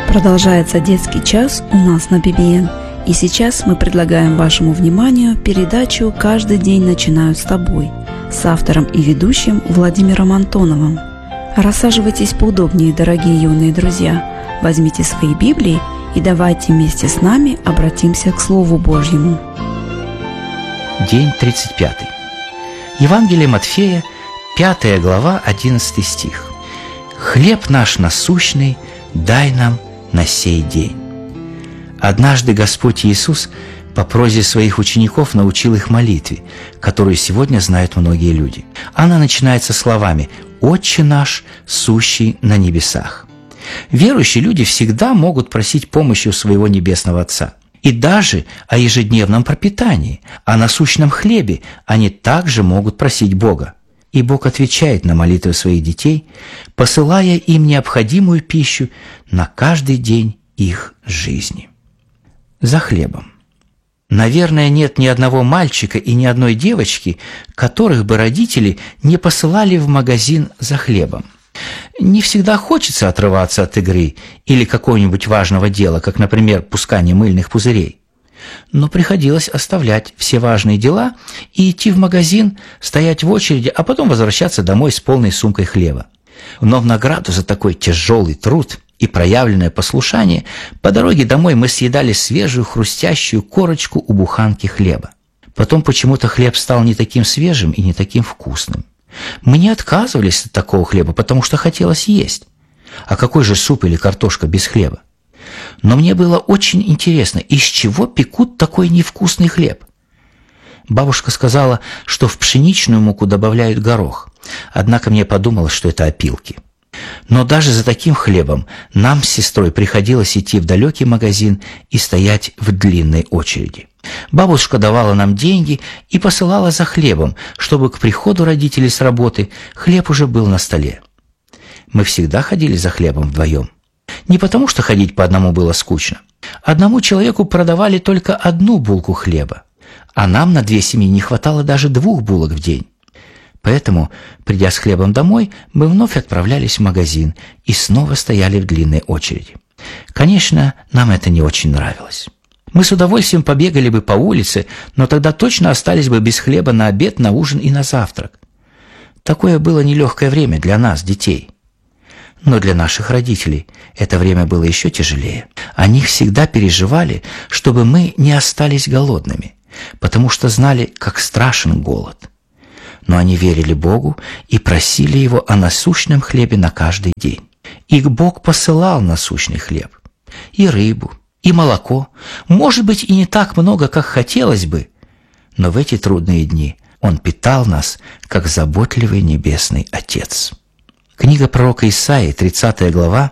Продолжается детский час у нас на BBN. И сейчас мы предлагаем вашему вниманию передачу «Каждый день начинают с тобой» с автором и ведущим Владимиром Антоновым. Рассаживайтесь поудобнее, дорогие юные друзья. Возьмите свои Библии и давайте вместе с нами обратимся к Слову Божьему. День 35. Евангелие Матфея, 5 глава, 11 стих. «Хлеб наш насущный дай нам на сей день». Однажды Господь Иисус по просьбе своих учеников научил их молитве, которую сегодня знают многие люди. Она начинается словами «Отче наш, сущий на небесах». Верующие люди всегда могут просить помощи у своего Небесного Отца. И даже о ежедневном пропитании, о насущном хлебе они также могут просить Бога. И Бог отвечает на молитвы своих детей, посылая им необходимую пищу на каждый день их жизни. За хлебом. Наверное, нет ни одного мальчика и ни одной девочки, которых бы родители не посылали в магазин за хлебом. Не всегда хочется отрываться от игры или какого-нибудь важного дела, как, например, пускание мыльных пузырей. Но приходилось оставлять все важные дела и идти в магазин, стоять в очереди, а потом возвращаться домой с полной сумкой хлеба. Но в награду за такой тяжелый труд и проявленное послушание по дороге домой мы съедали свежую хрустящую корочку у буханки хлеба. Потом почему-то хлеб стал не таким свежим и не таким вкусным. Мы не отказывались от такого хлеба, потому что хотелось есть. А какой же суп или картошка без хлеба? Но мне было очень интересно, из чего пекут такой невкусный хлеб. Бабушка сказала, что в пшеничную муку добавляют горох, однако мне подумалось, что это опилки. Но даже за таким хлебом нам с сестрой приходилось идти в далекий магазин и стоять в длинной очереди. Бабушка давала нам деньги и посылала за хлебом, чтобы к приходу родителей с работы хлеб уже был на столе. Мы всегда ходили за хлебом вдвоем. Не потому, что ходить по одному было скучно. Одному человеку продавали только одну булку хлеба, а нам на 2 семьи не хватало даже 2 булок в день. Поэтому, придя с хлебом домой, мы вновь отправлялись в магазин и снова стояли в длинной очереди. Конечно, нам это не очень нравилось. Мы с удовольствием побегали бы по улице, но тогда точно остались бы без хлеба на обед, на ужин и на завтрак. Такое было нелегкое время для нас, детей. Но для наших родителей это время было еще тяжелее. Они всегда переживали, чтобы мы не остались голодными, потому что знали, как страшен голод. Но они верили Богу и просили Его о насущном хлебе на каждый день. Их Бог посылал насущный хлеб, и рыбу, и молоко, может быть, и не так много, как хотелось бы, но в эти трудные дни Он питал нас, как заботливый Небесный Отец. Книга пророка Исаии, 30 глава,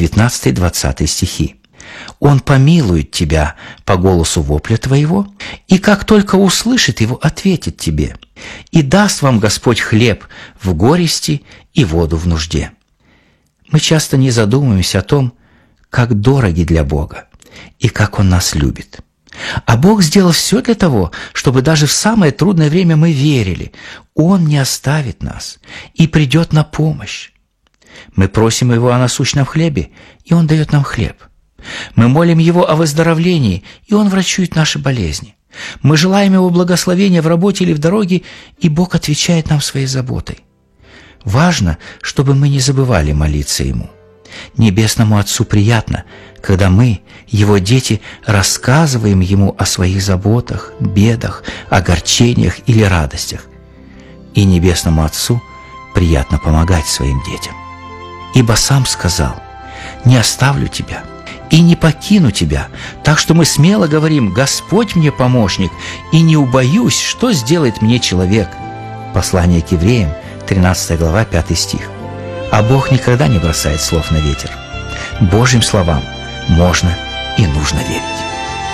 19-20 стихи. «Он помилует тебя по голосу вопля твоего, и как только услышит его, ответит тебе, и даст вам Господь хлеб в горести и воду в нужде». Мы часто не задумываемся о том, как дороги для Бога и как Он нас любит. А Бог сделал все для того, чтобы даже в самое трудное время мы верили, Он не оставит нас и придет на помощь. Мы просим Его о насущном хлебе, и Он дает нам хлеб. Мы молим Его о выздоровлении, и Он врачует наши болезни. Мы желаем Его благословения в работе или в дороге, и Бог отвечает нам своей заботой. Важно, чтобы мы не забывали молиться Ему. Небесному Отцу приятно, когда мы, Его дети, рассказываем Ему о своих заботах, бедах, огорчениях или радостях. И Небесному Отцу приятно помогать своим детям. Ибо Сам сказал: «Не оставлю тебя и не покину тебя». Так что мы смело говорим: «Господь мне помощник, и не убоюсь, что сделает мне человек». Послание к евреям, 13 глава, 5 стих. А Бог никогда не бросает слов на ветер. Божьим словам можно и нужно верить.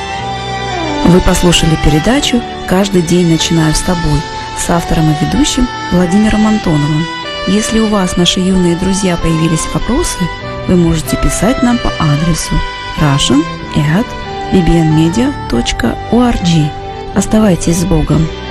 Вы послушали передачу «Каждый день начинаю с тобой» с автором и ведущим Владимиром Антоновым. Если у вас, наши юные друзья, появились вопросы, вы можете писать нам по адресу russian@bbnmedia.org. Оставайтесь с Богом!